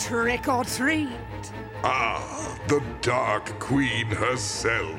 trick or treat. Ah, the Dark Queen herself.